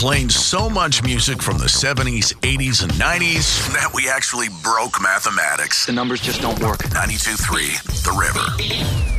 playing so much music from the 70s, 80s, and 90s that we actually broke mathematics. The numbers just don't work. 92.3 The River.